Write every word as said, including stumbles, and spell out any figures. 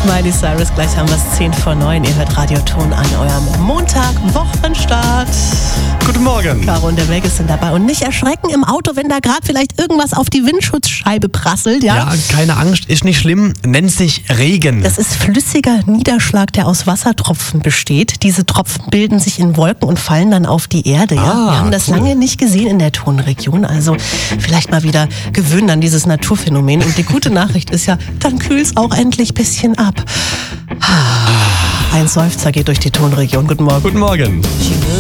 Miley Cyrus, gleich haben wir es zehn vor neun. Ihr hört Radioton an eurem Montag, Wochenstart. Guten Morgen. Caro und der Meg sind dabei. Und nicht erschrecken im Auto, wenn da gerade vielleicht irgendwas auf die Windschutzscheibe prasselt. Ja? Ja, keine Angst, ist nicht schlimm. Nennt sich Regen. Das ist flüssiger Niederschlag, der aus Wassertropfen besteht. Diese Tropfen bilden sich in Wolken und fallen dann auf die Erde. Ja? Ah, wir haben das cool. lange nicht gesehen in der Tonregion. Also vielleicht mal wieder gewöhnen an dieses Naturphänomen. Und die gute Nachricht ist ja, dann kühlt es auch endlich ein bisschen ab. Ein Seufzer geht durch die Tonregion. Guten Morgen. Guten Morgen.